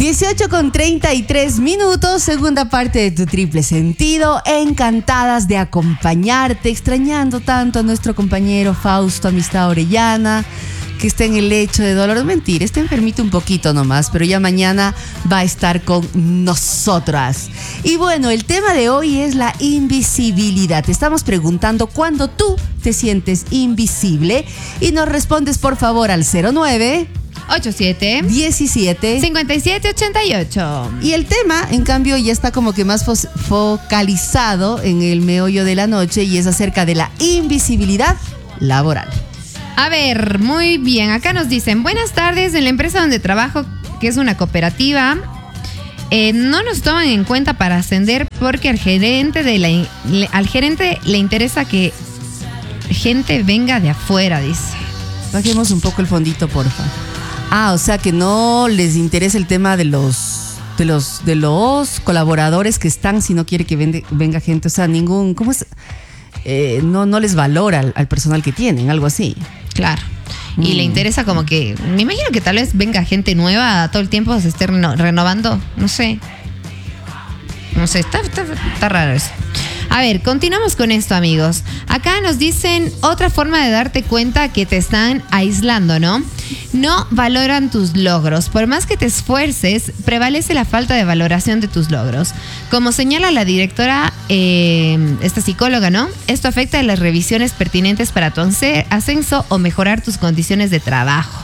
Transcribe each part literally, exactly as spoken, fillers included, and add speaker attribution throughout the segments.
Speaker 1: dieciocho con treinta y tres minutos, segunda parte de Tu Triple Sentido. Encantadas de acompañarte, extrañando tanto a nuestro compañero Fausto Amistad Orellana, que está en el lecho de dolor. Mentira, está enfermito un poquito nomás, pero ya mañana va a estar con nosotras. Y bueno, el tema de hoy es la invisibilidad. Te estamos preguntando cuándo tú te sientes invisible y nos respondes por favor al cero nueve
Speaker 2: ochenta y siete
Speaker 1: diecisiete
Speaker 2: cincuenta y siete ochenta y ocho.
Speaker 1: Y el tema, en cambio, ya está como que más fo- focalizado en el meollo de la noche y es acerca de la invisibilidad laboral.
Speaker 2: A ver, muy bien. Acá nos dicen, buenas tardes, en la empresa donde trabajo, que es una cooperativa, eh, no nos toman en cuenta para ascender porque al gerente, de la, le, al gerente le interesa que gente venga de afuera, dice.
Speaker 1: Bajemos un poco el fondito, porfa. Ah, o sea que no les interesa el tema de los de los de los colaboradores que están, si no quiere que vende, venga gente, o sea, ningún, ¿cómo es? Eh, no no les valora al, al personal que tienen, algo así.
Speaker 2: Claro. Y mm. le interesa como que, me imagino que tal vez venga gente nueva todo el tiempo, se esté reno, renovando, no sé. No sé, está, está, está raro eso. A ver, continuamos con esto, amigos. Acá nos dicen otra forma de darte cuenta que te están aislando, ¿no? No valoran tus logros. Por más que te esfuerces, prevalece la falta de valoración de tus logros. Como señala la directora, eh, esta psicóloga, ¿no? Esto afecta a las revisiones pertinentes para tu ascenso o mejorar tus condiciones de trabajo.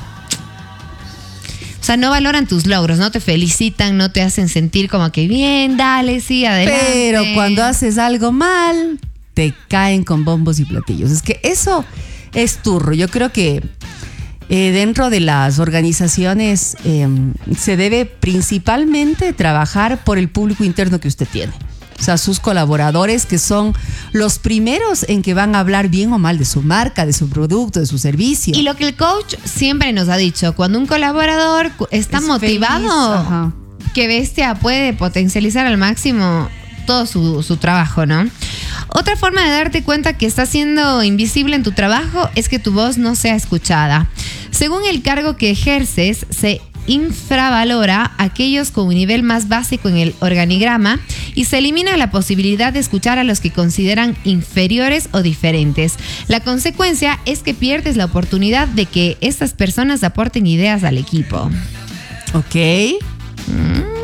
Speaker 2: O sea, no valoran tus logros, no te felicitan, no te hacen sentir como que bien, dale, sí, adelante.
Speaker 1: Pero cuando haces algo mal, te caen con bombos y platillos. Es que eso es turro. Yo creo que eh, dentro de las organizaciones eh, se debe principalmente trabajar por el público interno que usted tiene. O sea, sus colaboradores, que son los primeros en que van a hablar bien o mal de su marca, de su producto, de su servicio.
Speaker 2: Y lo que el coach siempre nos ha dicho, cuando un colaborador está es motivado, qué bestia, puede potencializar al máximo todo su, su trabajo, ¿no? Otra forma de darte cuenta que estás siendo invisible en tu trabajo es que tu voz no sea escuchada. Según el cargo que ejerces, se infravalora a aquellos con un nivel más básico en el organigrama y se elimina la posibilidad de escuchar a los que consideran inferiores o diferentes. La consecuencia es que pierdes la oportunidad de que estas personas aporten ideas al equipo.
Speaker 1: Ok. Mm.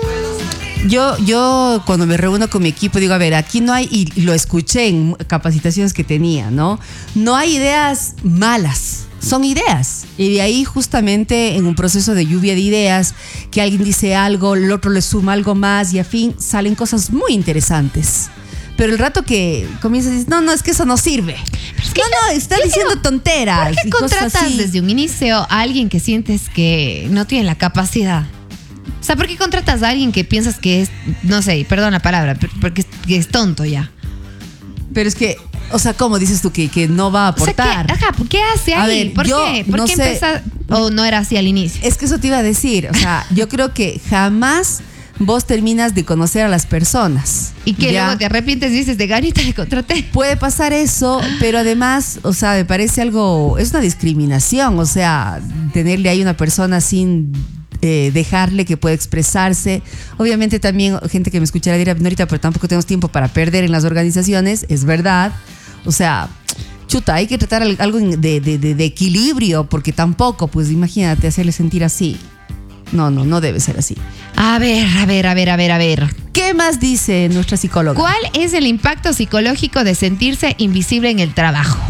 Speaker 1: Yo, yo cuando me reúno con mi equipo digo, a ver, aquí no hay, y lo escuché en capacitaciones que tenía, ¿no? No hay ideas malas. Son ideas, y de ahí justamente en un proceso de lluvia de ideas, que alguien dice algo, el otro le suma algo más y a fin salen cosas muy interesantes. Pero el rato que comienzas a decir, no, no, es que eso no sirve. Es que no, no, está diciendo digo, tonteras.
Speaker 2: ¿Por qué contratas desde un inicio a alguien que sientes que no tiene la capacidad? O sea, ¿por qué contratas a alguien que piensas que es, no sé, perdón la palabra, porque que es tonto ya?
Speaker 1: Pero es que, o sea, ¿cómo dices tú que, que no va a aportar?
Speaker 2: O sea, ¿qué, ajá, ¿qué hace ahí?
Speaker 1: Ver,
Speaker 2: ¿Por
Speaker 1: yo
Speaker 2: qué? ¿Por
Speaker 1: no
Speaker 2: qué
Speaker 1: sé,
Speaker 2: empezas? ¿O no era así al inicio?
Speaker 1: Es que eso te iba a decir. O sea, yo creo que jamás vos terminas de conocer a las personas.
Speaker 2: Y que
Speaker 1: ¿ya?
Speaker 2: Luego te arrepientes y dices, de ganita le contraté.
Speaker 1: Puede pasar eso, pero además, o sea, me parece algo, es una discriminación. O sea, tenerle ahí una persona sin Eh, dejarle que pueda expresarse. Obviamente también gente que me escuchará dirá, no, ahorita, pero tampoco tenemos tiempo para perder en las organizaciones, es verdad. O sea, chuta, hay que tratar algo de, de, de, de equilibrio, porque tampoco, pues imagínate hacerle sentir así. No, no, no debe ser así.
Speaker 2: A ver, a ver, a ver, a ver, a ver.
Speaker 1: ¿Qué más dice nuestra psicóloga?
Speaker 2: ¿Cuál es el impacto psicológico de sentirse invisible en el trabajo?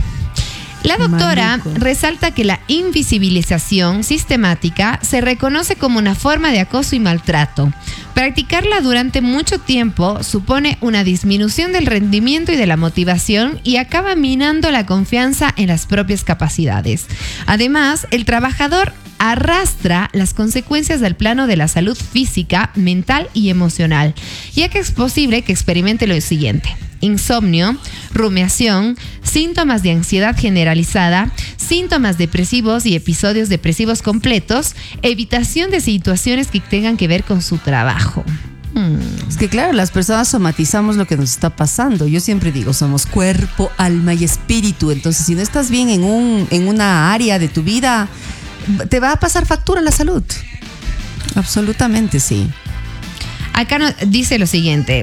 Speaker 2: La doctora Marico. resalta que la invisibilización sistemática se reconoce como una forma de acoso y maltrato. Practicarla durante mucho tiempo supone una disminución del rendimiento y de la motivación y acaba minando la confianza en las propias capacidades. Además, el trabajador arrastra las consecuencias del plano de la salud física, mental y emocional, ya que es posible que experimente lo siguiente: insomnio, rumiación, síntomas de ansiedad generalizada, síntomas depresivos y episodios depresivos completos, evitación de situaciones que tengan que ver con su trabajo. Hmm.
Speaker 1: Es que claro, las personas somatizamos lo que nos está pasando. Yo siempre digo, somos cuerpo, alma y espíritu. Entonces, si no estás bien en un, en una área de tu vida, te va a pasar factura la salud. Absolutamente sí.
Speaker 2: Acá nos dice lo siguiente,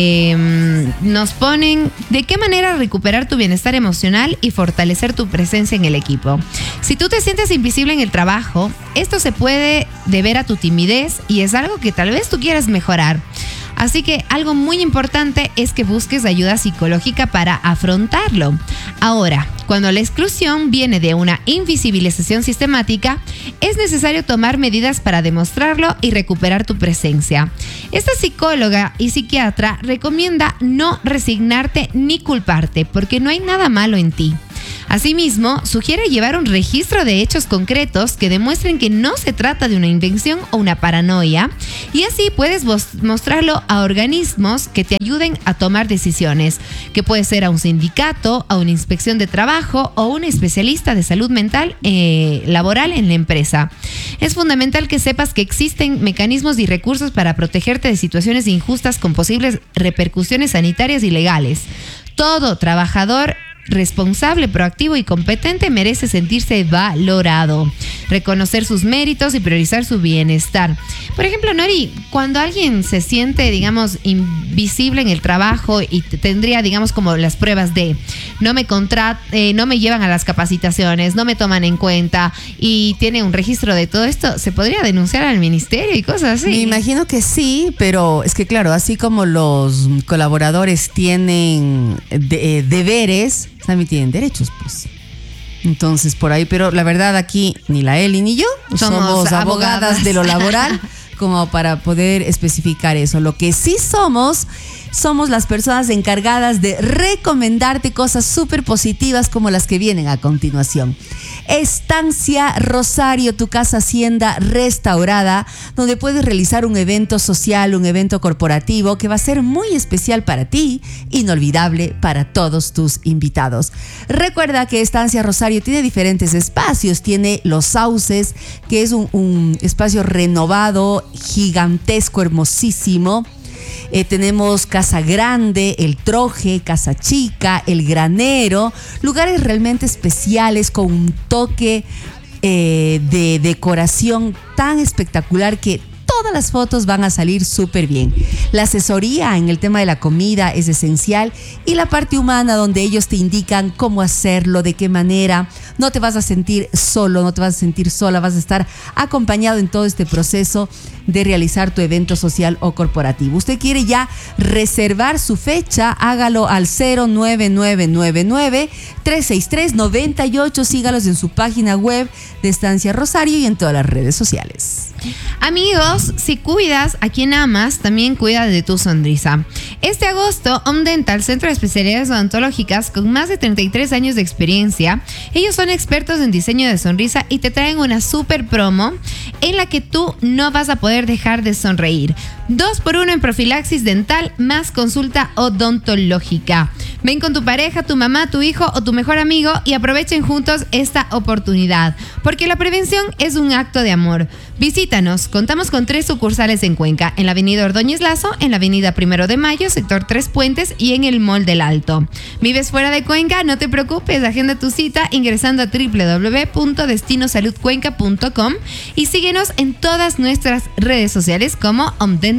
Speaker 2: eh, nos ponen, ¿de qué manera recuperar tu bienestar emocional y fortalecer tu presencia en el equipo? Si tú te sientes invisible en el trabajo, esto se puede deber a tu timidez y es algo que tal vez tú quieras mejorar. Así que algo muy importante es que busques ayuda psicológica para afrontarlo. Ahora, cuando la exclusión viene de una invisibilización sistemática, es necesario tomar medidas para demostrarlo y recuperar tu presencia. Esta psicóloga y psiquiatra recomienda no resignarte ni culparte, porque no hay nada malo en ti. Asimismo, sugiere llevar un registro de hechos concretos que demuestren que no se trata de una invención o una paranoia, y así puedes mostrarlo a organismos que te ayuden a tomar decisiones, que puede ser a un sindicato, a una inspección de trabajo o un especialista de salud mental eh, laboral en la empresa. Es fundamental que sepas que existen mecanismos y recursos para protegerte de situaciones injustas con posibles repercusiones sanitarias y legales. Todo trabajador responsable, proactivo y competente merece sentirse valorado, reconocer sus méritos y priorizar su bienestar. Por ejemplo, Nori, cuando alguien se siente, digamos, invisible en el trabajo y tendría, digamos, como las pruebas de no me contrat, eh, no me llevan a las capacitaciones, no me toman en cuenta y tiene un registro de todo esto, ¿se podría denunciar al ministerio y cosas así?
Speaker 1: Me imagino que sí, pero es que claro, así como los colaboradores tienen de, eh, deberes, también tienen derechos, pues. Entonces, por ahí, pero la verdad aquí ni la Eli ni yo somos, somos abogadas, abogadas de lo laboral como para poder especificar eso. Lo que sí somos, somos las personas encargadas de recomendarte cosas súper positivas como las que vienen a continuación. Estancia Rosario, tu casa hacienda restaurada, donde puedes realizar un evento social, un evento corporativo que va a ser muy especial para ti, inolvidable para todos tus invitados. Recuerda que Estancia Rosario tiene diferentes espacios, tiene Los Sauces, que es un, un espacio renovado, gigantesco, hermosísimo. Eh, tenemos Casa Grande, El Troje, Casa Chica, El Granero, lugares realmente especiales con un toque eh, de decoración tan espectacular que todas las fotos van a salir súper bien. La asesoría en el tema de la comida es esencial y la parte humana donde ellos te indican cómo hacerlo, de qué manera. No te vas a sentir solo, no te vas a sentir sola, vas a estar acompañado en todo este proceso de realizar tu evento social o corporativo. Usted quiere ya reservar su fecha, hágalo al cero nueve nueve nueve nueve, tres seis tres, nueve ocho. Sígalos en su página web de Estancia Rosario y en todas las redes sociales.
Speaker 2: Amigos, si cuidas a quien amas, también cuida de tu sonrisa. Este agosto, Omdental, Centro de Especialidades Odontológicas, con más de treinta y tres años de experiencia, ellos son expertos en diseño de sonrisa y te traen una super promo en la que tú no vas a poder dejar de sonreír. Dos por uno en profilaxis dental más consulta odontológica. Ven con tu pareja, tu mamá, tu hijo o tu mejor amigo y aprovechen juntos esta oportunidad, porque la prevención es un acto de amor. Visítanos, contamos con tres sucursales en Cuenca, en la avenida Ordóñez Lazo, en la avenida Primero de Mayo, sector Tres Puentes y en el Mall del Alto. ¿Vives fuera de Cuenca? No te preocupes, agenda tu cita ingresando a doble u doble u doble u punto destino salud cuenca punto com y síguenos en todas nuestras redes sociales como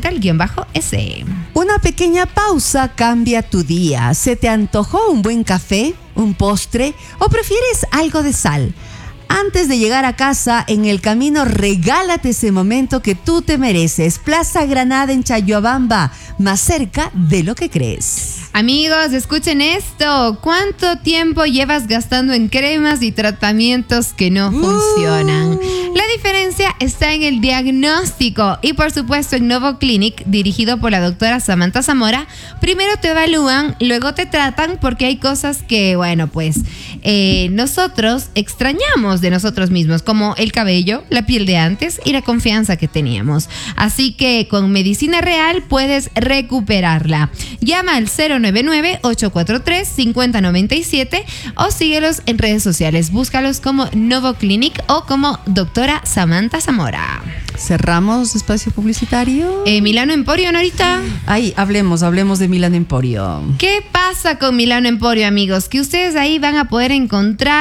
Speaker 2: omdental-s.
Speaker 1: Una pequeña pausa cambia tu día. ¿Se te antojó un buen café, un postre o prefieres algo de sal? Antes de llegar a casa, en el camino, regálate ese momento que tú te mereces. Plaza Granada en Chayuabamba, más cerca de lo que crees.
Speaker 2: Amigos, escuchen esto. ¿Cuánto tiempo llevas gastando en cremas y tratamientos que no uh. funcionan? La diferencia está en el diagnóstico y, por supuesto, en Novo Clinic, dirigido por la doctora Samantha Zamora, primero te evalúan, luego te tratan, porque hay cosas que, bueno, pues eh, nosotros extrañamos de nosotros mismos, como el cabello, la piel de antes y la confianza que teníamos. Así que con medicina real puedes recuperarla. Llama al cero nueve nueve, ocho cuatro tres, cinco cero nueve siete o síguelos en redes sociales. Búscalos como Novo Clinic o como doctora Samantha Zamora.
Speaker 1: ¿Cerramos espacio publicitario?
Speaker 2: Eh, Milano Emporio, Norita.
Speaker 1: Ay, hablemos, hablemos de Milano Emporio.
Speaker 2: ¿Qué pasa con Milano Emporio, amigos? Que ustedes ahí van a poder encontrar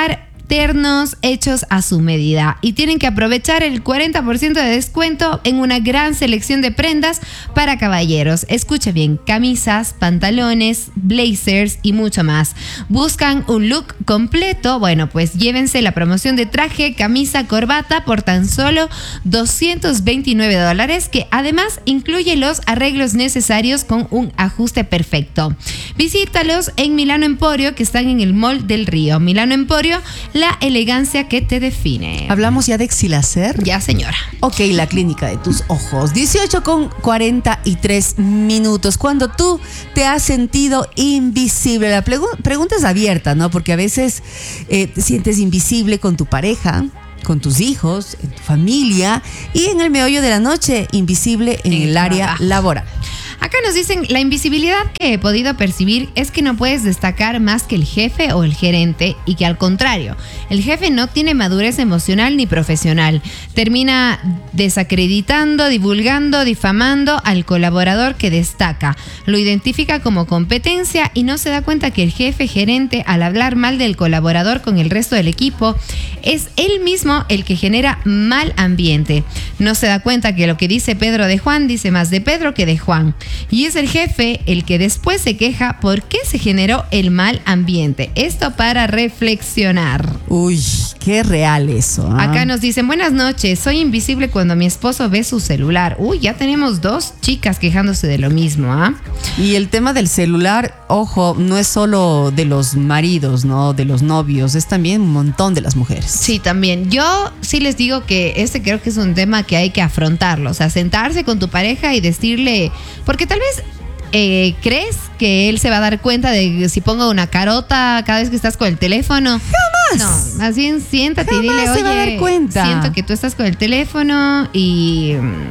Speaker 2: ternos hechos a su medida y tienen que aprovechar el cuarenta por ciento de descuento en una gran selección de prendas para caballeros. Escuche bien, camisas, pantalones, blazers y mucho más. ¿Buscan un look completo? Bueno, pues llévense la promoción de traje, camisa, corbata por tan solo doscientos veintinueve dólares, que además incluye los arreglos necesarios con un ajuste perfecto. Visítalos en Milano Emporio, que están en el Mall del Río. Milano Emporio, la elegancia que te define.
Speaker 1: ¿Hablamos ya de Exilacer?
Speaker 2: Ya, señora.
Speaker 1: Ok, la clínica de tus ojos. dieciocho con cuarenta y tres minutos. Cuando tú te has sentido invisible. La pregu- pregunta es abierta, ¿no? Porque a veces eh, te sientes invisible con tu pareja, con tus hijos, en tu familia y en el meollo de la noche, invisible en, en el, el área laboral.
Speaker 2: Acá nos dicen, la invisibilidad que he podido percibir es que no puedes destacar más que el jefe o el gerente y que al contrario, el jefe no tiene madurez emocional ni profesional. Termina desacreditando, divulgando, difamando al colaborador que destaca. Lo identifica como competencia y no se da cuenta que el jefe gerente, al hablar mal del colaborador con el resto del equipo, es él mismo el que genera mal ambiente. No se da cuenta que lo que dice Pedro de Juan dice más de Pedro que de Juan. Y es el jefe el que después se queja por qué se generó el mal ambiente. Esto para reflexionar.
Speaker 1: Uy, qué real eso. ¿eh?
Speaker 2: Acá nos dicen, buenas noches, soy invisible cuando mi esposo ve su celular. Uy, ya tenemos dos chicas quejándose de lo mismo. ¿ah?
Speaker 1: Y el tema del celular, ojo, no es solo de los maridos, ¿no? De los novios, es también un montón de las mujeres.
Speaker 2: Sí, también. Yo sí les digo que este creo que es un tema que hay que afrontarlo. O sea, sentarse con tu pareja y decirle... Porque tal vez eh, crees que él se va a dar cuenta de si pongo una carota cada vez que estás con el teléfono.
Speaker 1: ¡Jamás!
Speaker 2: No, más bien siéntate
Speaker 1: Jamás
Speaker 2: y dile,
Speaker 1: se
Speaker 2: oye,
Speaker 1: va a dar cuenta.
Speaker 2: siento que tú estás con el teléfono y...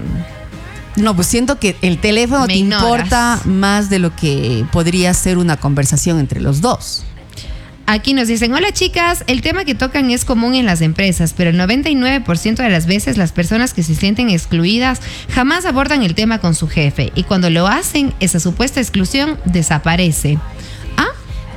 Speaker 1: No, pues siento que el teléfono
Speaker 2: Me
Speaker 1: te
Speaker 2: ignoras.
Speaker 1: importa más de lo que podría ser una conversación entre los dos.
Speaker 2: Aquí nos dicen, hola chicas, el tema que tocan es común en las empresas, pero el noventa y nueve por ciento de las veces las personas que se sienten excluidas jamás abordan el tema con su jefe y cuando lo hacen, esa supuesta exclusión desaparece. ¿Ah?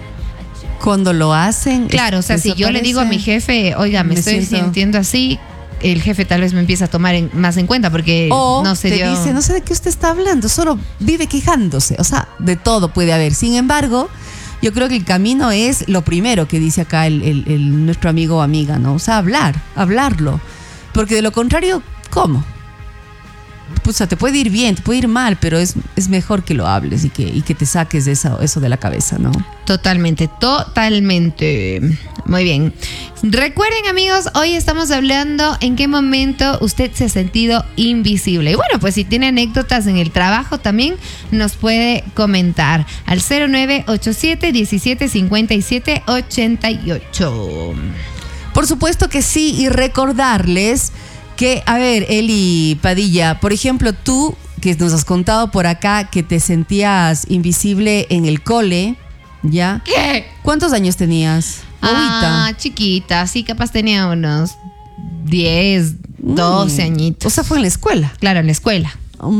Speaker 1: Cuando lo hacen...
Speaker 2: Claro, o sea, si yo le digo a mi jefe, oiga, me,
Speaker 1: Me
Speaker 2: estoy
Speaker 1: siento-
Speaker 2: sintiendo así, el jefe tal vez me empieza a tomar en- más en cuenta porque
Speaker 1: O
Speaker 2: no se
Speaker 1: te
Speaker 2: dio...
Speaker 1: dice, no sé de qué usted está hablando, solo vive quejándose. O sea, de todo puede haber. Sin embargo, yo creo que el camino es lo primero que dice acá el, el- el- nuestro amigo o amiga, ¿no? O sea, hablar, hablarlo. Porque de lo contrario, ¿cómo? Pues, o sea, te puede ir bien, te puede ir mal, pero es, es mejor que lo hables y que, y que te saques de eso, eso de la cabeza, ¿no?
Speaker 2: Totalmente, totalmente. Muy bien. Recuerden, amigos, hoy estamos hablando en qué momento usted se ha sentido invisible. Y bueno, pues si tiene anécdotas en el trabajo también nos puede comentar al cero nueve ocho siete, diecisiete, cincuenta y siete, ochenta y ocho.
Speaker 1: Por supuesto que sí, y recordarles que, a ver, Eli Padilla, por ejemplo, tú que nos has contado por acá que te sentías invisible en el cole, ¿ya?
Speaker 2: ¿Qué?
Speaker 1: ¿Cuántos años tenías?
Speaker 2: Ah,
Speaker 1: Ahorita.
Speaker 2: chiquita, sí, capaz tenía unos diez, doce
Speaker 1: Mm.
Speaker 2: añitos.
Speaker 1: O sea, fue en la escuela.
Speaker 2: Claro, en la escuela.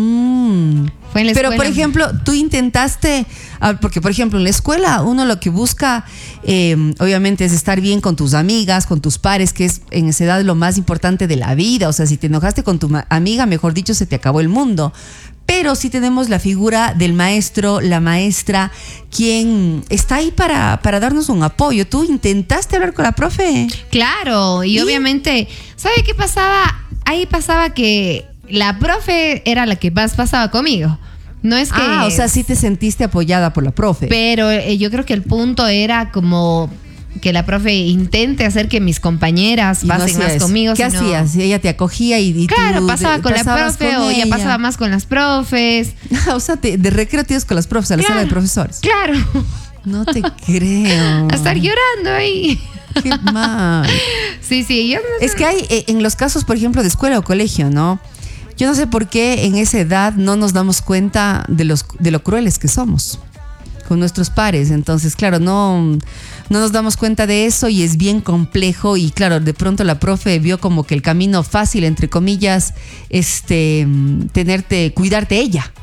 Speaker 1: Mm.
Speaker 2: Fue en la
Speaker 1: Pero,
Speaker 2: escuela.
Speaker 1: por ejemplo, tú intentaste, ah, porque, por ejemplo, en la escuela uno lo que busca, eh, obviamente, es estar bien con tus amigas, con tus pares, que es en esa edad lo más importante de la vida. O sea, si te enojaste con tu ma- amiga, mejor dicho, se te acabó el mundo. Pero sí tenemos la figura del maestro, la maestra, quien está ahí para, para darnos un apoyo. ¿Tú intentaste hablar con la profe?
Speaker 2: Claro, y,
Speaker 1: ¿Y?
Speaker 2: obviamente, ¿sabe qué pasaba? Ahí pasaba que la profe era la que más pasaba conmigo. No es que...
Speaker 1: Ah, o sea, sí te sentiste apoyada por la profe.
Speaker 2: Pero eh, yo creo que el punto era como que la profe intente hacer que mis compañeras
Speaker 1: Y no
Speaker 2: pasen
Speaker 1: hacía
Speaker 2: más
Speaker 1: eso.
Speaker 2: conmigo.
Speaker 1: ¿Qué
Speaker 2: sino-
Speaker 1: hacías? Ella te acogía y, y
Speaker 2: Claro,
Speaker 1: tú
Speaker 2: pasaba
Speaker 1: de-
Speaker 2: con la
Speaker 1: pasabas
Speaker 2: profe
Speaker 1: con
Speaker 2: o ya
Speaker 1: ella.
Speaker 2: pasaba más con las profes.
Speaker 1: O sea, te- de recreo tienes con las profes, a la
Speaker 2: Claro.
Speaker 1: sala de profesores.
Speaker 2: Claro,
Speaker 1: No te creo.
Speaker 2: a estar llorando ahí.
Speaker 1: Qué mal.
Speaker 2: Sí, sí, yo no sé.
Speaker 1: Es que hay, eh, en los casos, por ejemplo, de escuela o colegio, ¿no? Yo no sé por qué en esa edad no nos damos cuenta de, los, de lo crueles que somos con nuestros pares. Entonces, claro, no, no nos damos cuenta de eso y es bien complejo. Y claro, de pronto la profe vio como que el camino fácil, entre comillas, este, tenerte, cuidarte ella.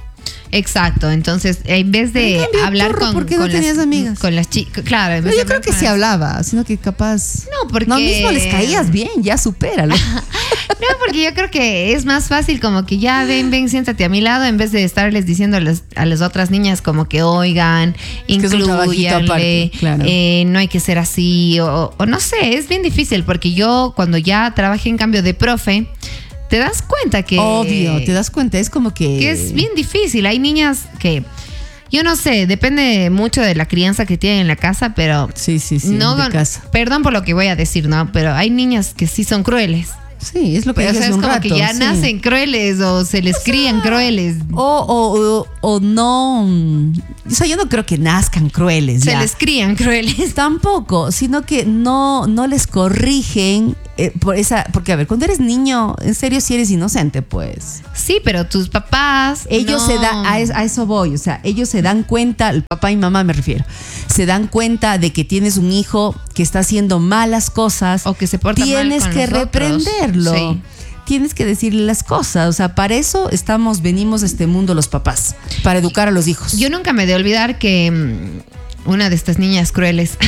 Speaker 2: Exacto, entonces en vez de
Speaker 1: En cambio,
Speaker 2: hablar
Speaker 1: porro,
Speaker 2: con,
Speaker 1: ¿por qué no
Speaker 2: con
Speaker 1: tenías
Speaker 2: las
Speaker 1: amigas?
Speaker 2: con las chicas, claro, en vez
Speaker 1: Pero
Speaker 2: de
Speaker 1: yo creo
Speaker 2: hablar
Speaker 1: que
Speaker 2: con
Speaker 1: sí
Speaker 2: las-
Speaker 1: hablaba, sino que capaz.
Speaker 2: No, porque
Speaker 1: No, mismo les caías bien, ya supéralo.
Speaker 2: No, porque yo creo que es más fácil como que ya ven, ven, siéntate a mi lado en vez de estarles diciendo a las, a las otras niñas como que oigan,
Speaker 1: que es un trabajito
Speaker 2: incluyanle,
Speaker 1: aparte, claro.
Speaker 2: eh, no hay que ser así o, o no sé, es bien difícil porque yo cuando ya trabajé en cambio de profe, te das cuenta que...
Speaker 1: Obvio, te das cuenta, es como que.
Speaker 2: que es bien difícil. Hay niñas que, yo no sé, depende mucho de la crianza que tienen en la casa, pero
Speaker 1: Sí, sí, sí.
Speaker 2: no,
Speaker 1: de casa.
Speaker 2: perdón por lo que voy a decir, ¿no? Pero hay niñas que sí son crueles.
Speaker 1: Sí, es lo que
Speaker 2: Pero, o
Speaker 1: dije
Speaker 2: sea,
Speaker 1: hace
Speaker 2: es
Speaker 1: un
Speaker 2: como
Speaker 1: rato.
Speaker 2: que ya
Speaker 1: sí.
Speaker 2: nacen crueles o se les crían crueles.
Speaker 1: O, o, o, o no. mm, O sea, yo no creo que nazcan crueles.
Speaker 2: Se
Speaker 1: ya.
Speaker 2: les crían crueles.
Speaker 1: Tampoco, sino que no, no les corrigen eh, por esa. Porque, a ver, cuando eres niño, en serio, si eres inocente, pues.
Speaker 2: Sí, pero tus papás.
Speaker 1: Ellos
Speaker 2: no.
Speaker 1: se dan, a, es- a eso voy, o sea, ellos se dan cuenta, el papá y mamá me refiero, se dan cuenta de que tienes un hijo que está haciendo malas cosas.
Speaker 2: O que se porta mal
Speaker 1: Tienes
Speaker 2: con
Speaker 1: que
Speaker 2: nosotros.
Speaker 1: reprenderlo.
Speaker 2: Sí.
Speaker 1: Tienes que decirle las cosas, o sea, para eso estamos, venimos a este mundo los papás, para educar a los hijos.
Speaker 2: Yo nunca me de olvidar que mm, una de estas niñas crueles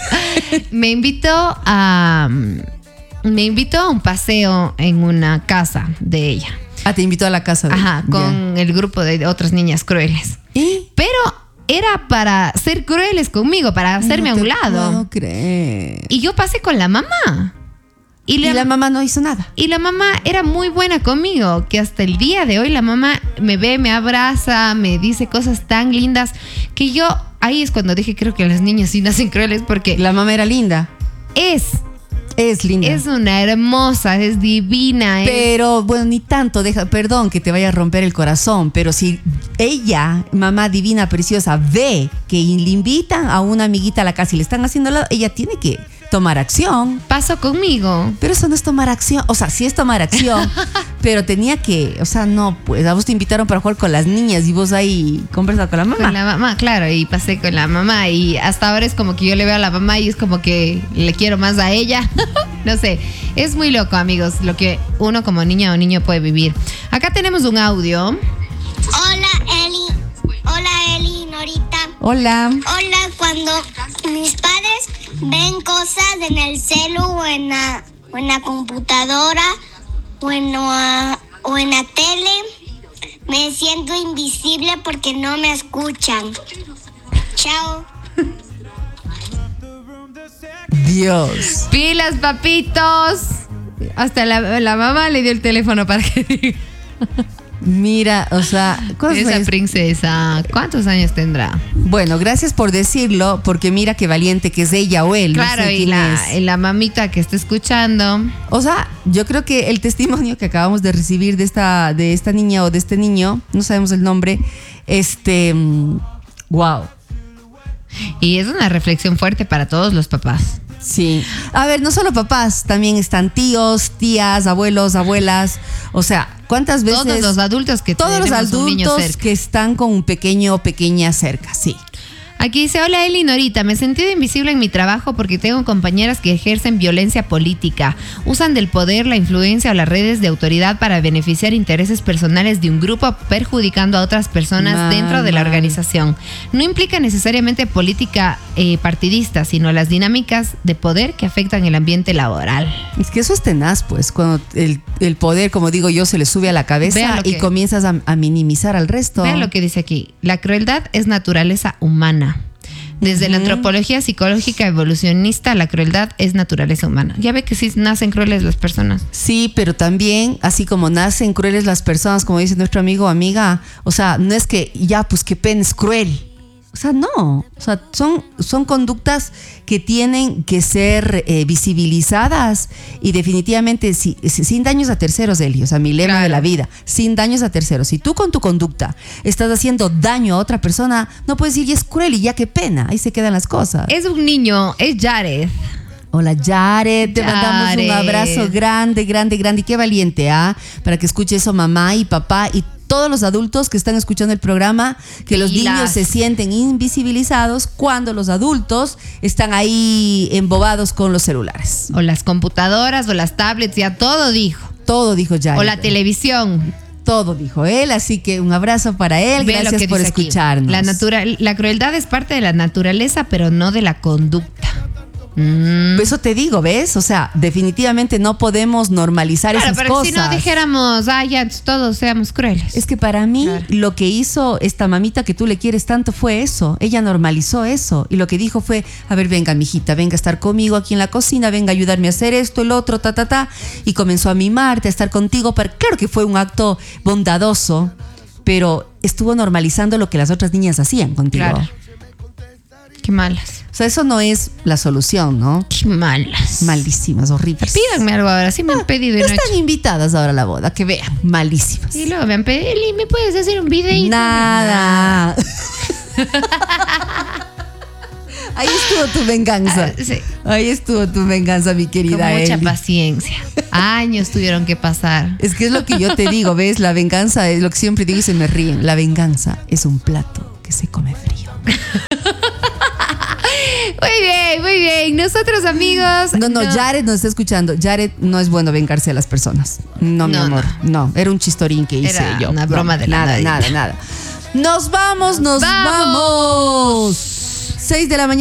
Speaker 2: me invitó a. mm, Me invitó a un paseo en una casa de ella.
Speaker 1: Ah, te invito a la casa. De,
Speaker 2: Ajá, con el grupo de otras niñas crueles.
Speaker 1: ya. ¿Y?
Speaker 2: Pero era para ser crueles conmigo, para hacerme
Speaker 1: No
Speaker 2: a un
Speaker 1: te
Speaker 2: lado.
Speaker 1: puedo creer.
Speaker 2: Y yo pasé con la mamá. Y
Speaker 1: Y
Speaker 2: la,
Speaker 1: la mamá no hizo nada.
Speaker 2: y la mamá era muy buena conmigo, que hasta el día de hoy la mamá me ve, me abraza, me dice cosas tan lindas, que yo, ahí es cuando dije, creo que las niñas sí nacen crueles, porque
Speaker 1: La mamá era linda.
Speaker 2: es,
Speaker 1: Es linda.
Speaker 2: es una hermosa, es divina. es-
Speaker 1: Pero bueno, ni tanto, deja, perdón que te vaya a romper el corazón, pero si ella, mamá divina, preciosa, ve que le invitan a una amiguita a la casa y le están haciendo lado, ella tiene que tomar acción.
Speaker 2: pasó conmigo.
Speaker 1: Pero eso no es tomar acción, o sea, sí es tomar acción, pero tenía que, o sea, no, pues a vos te invitaron para jugar con las niñas y vos ahí conversas con la mamá.
Speaker 2: Con la mamá, claro, y pasé con la mamá y hasta ahora es como que yo le veo a la mamá y es como que le quiero más a ella. No sé, es muy loco, amigos, lo que uno como niña o niño puede vivir. Acá tenemos un audio.
Speaker 3: Hola Eli, hola Eli, Norita.
Speaker 1: Hola.
Speaker 3: Hola, cuando mis padres ven cosas en el celu o en la, o en la computadora o en, la- o en la tele, me siento invisible porque no me escuchan. Chao.
Speaker 1: Dios.
Speaker 2: Pilas, papitos. Hasta la, la mamá le dio el teléfono para que diga.
Speaker 1: Mira, o sea, ¿cuántos
Speaker 2: Esa
Speaker 1: años?
Speaker 2: princesa, ¿cuántos años tendrá?
Speaker 1: Bueno, gracias por decirlo, porque mira qué valiente que es ella o él. no
Speaker 2: Claro,
Speaker 1: sé
Speaker 2: y
Speaker 1: quién
Speaker 2: la,
Speaker 1: es.
Speaker 2: y la mamita que está escuchando.
Speaker 1: O sea, yo creo que el testimonio que acabamos de recibir de esta, de esta niña o de este niño, no sabemos el nombre, este, mm, wow,
Speaker 2: Y es una reflexión fuerte para todos los papás.
Speaker 1: sí. A ver, no solo papás, también están tíos, tías, abuelos, abuelas, o sea, ¿cuántas veces?
Speaker 2: Todos los adultos que
Speaker 1: Todos los
Speaker 2: tenemos un niño
Speaker 1: adultos
Speaker 2: cerca.
Speaker 1: que están con un pequeño o pequeña cerca, sí.
Speaker 2: Aquí dice, hola Eli Norita, me sentí invisible en mi trabajo porque tengo compañeras que ejercen violencia política, usan del poder, la influencia o las redes de autoridad para beneficiar intereses personales de un grupo perjudicando a otras personas
Speaker 1: Mal,
Speaker 2: dentro de la
Speaker 1: mal.
Speaker 2: organización. No implica necesariamente política eh, partidista, sino las dinámicas de poder que afectan el ambiente laboral.
Speaker 1: Es que eso es tenaz, pues, cuando el, el poder, como digo yo, se le sube a la
Speaker 2: Vea
Speaker 1: cabeza
Speaker 2: lo
Speaker 1: y
Speaker 2: que-
Speaker 1: comienzas a, a minimizar al resto.
Speaker 2: Vean lo que dice aquí. La crueldad es naturaleza humana. Desde la
Speaker 1: Ujú.
Speaker 2: antropología psicológica evolucionista, la crueldad es naturaleza humana. Ya ve que sí nacen crueles las personas.
Speaker 1: Sí, pero también, así como nacen crueles las personas, como dice nuestro amigo o amiga, o sea, no es que ya, pues qué pena, es cruel. O sea, no. O sea, son, son conductas que tienen que ser eh, visibilizadas y definitivamente si- si- sin daños a terceros, Eli. O sea, mi lema
Speaker 2: Claro.
Speaker 1: de la vida, sin daños a terceros. Si tú con tu conducta estás haciendo daño a otra persona, no puedes decir, y es cruel y ya qué pena. Ahí se quedan las cosas.
Speaker 2: Es un niño, es Jared.
Speaker 1: Hola Jared, te mandamos un
Speaker 2: Jared.
Speaker 1: abrazo grande, grande, grande y qué valiente, ¿ah? Para que escuche eso mamá y papá y todos los adultos que están escuchando el programa, que los
Speaker 2: Pilas.
Speaker 1: niños se sienten invisibilizados cuando los adultos están ahí embobados con los celulares.
Speaker 2: O las computadoras, o las tablets, ya todo dijo.
Speaker 1: Todo dijo Jared.
Speaker 2: O la televisión.
Speaker 1: todo, dijo él. Así que un abrazo para él.
Speaker 2: Ve lo
Speaker 1: Gracias
Speaker 2: que
Speaker 1: por
Speaker 2: dice aquí.
Speaker 1: escucharnos.
Speaker 2: La, natural, la crueldad es parte de la naturaleza, pero no de la conducta. Mm.
Speaker 1: Eso te digo, ¿ves? O sea, definitivamente no podemos normalizar
Speaker 2: Claro,
Speaker 1: esas
Speaker 2: pero
Speaker 1: cosas.
Speaker 2: si no dijéramos, ah, ya todos seamos crueles.
Speaker 1: Es que para mí
Speaker 2: Claro.
Speaker 1: lo que hizo esta mamita que tú le quieres tanto fue eso. Ella normalizó eso. Y lo que dijo fue, a ver, venga, mijita, venga a estar conmigo aquí en la cocina, venga a ayudarme a hacer esto, el otro, ta, ta, ta. Y comenzó a mimarte, a estar contigo. Para... Claro que fue un acto bondadoso, pero estuvo normalizando lo que las otras niñas hacían contigo.
Speaker 2: Claro. Qué malas.
Speaker 1: O sea, eso no es la solución, ¿no?
Speaker 2: Qué malas.
Speaker 1: Malísimas, horribles.
Speaker 2: Pídanme algo ahora. Sí me han pedido y
Speaker 1: No
Speaker 2: no he
Speaker 1: están
Speaker 2: hecho.
Speaker 1: invitadas ahora a la boda, que vean, malísimas.
Speaker 2: Y luego me han pedido, Eli, ¿me puedes hacer un videíto?
Speaker 1: Nada. Ahí estuvo tu venganza.
Speaker 2: Ah, sí.
Speaker 1: Ahí estuvo tu venganza, mi querida
Speaker 2: Con mucha
Speaker 1: Eli.
Speaker 2: paciencia. Años tuvieron que pasar.
Speaker 1: Es que es lo que yo te digo, ¿ves? La venganza es lo que siempre digo y se me ríen. La venganza es un plato que se come frío.
Speaker 2: Muy bien, muy bien. Nosotros, amigos.
Speaker 1: No, no, Jared nos está escuchando. Jared, no es bueno vengarse a las personas. No, mi
Speaker 2: No,
Speaker 1: amor. No. era un chistorín que hice
Speaker 2: Era
Speaker 1: yo.
Speaker 2: una broma
Speaker 1: No,
Speaker 2: de la
Speaker 1: nada,
Speaker 2: nadita.
Speaker 1: nada, nada. Nos vamos, nos
Speaker 2: ¡Vamos!
Speaker 1: vamos. Seis de la mañana.